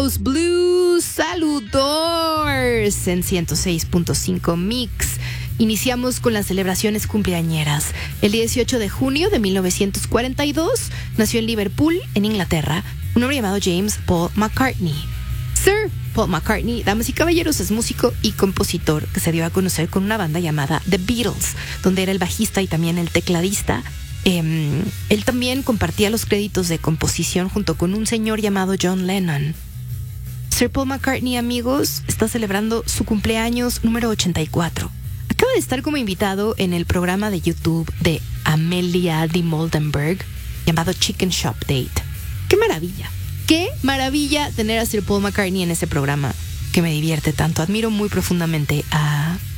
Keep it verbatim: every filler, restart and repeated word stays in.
Blues, saludores en ciento seis punto cinco Mix. Iniciamos con las celebraciones cumpleañeras. El dieciocho de junio de mil novecientos cuarenta y dos nació en Liverpool, en Inglaterra, un hombre llamado James Paul McCartney. Sir Paul McCartney, damas y caballeros, es músico y compositor que se dio a conocer con una banda llamada The Beatles, donde era el bajista y también el tecladista. Eh, él también compartía los créditos de composición junto con un señor llamado John Lennon. Sir Paul McCartney, amigos, está celebrando su cumpleaños número ochenta y cuatro. Acaba de estar como invitado en el programa de YouTube de Amelia de Moldenberg llamado Chicken Shop Date. ¡Qué maravilla! ¡Qué maravilla tener a Sir Paul McCartney en ese programa que me divierte tanto! Admiro muy profundamente a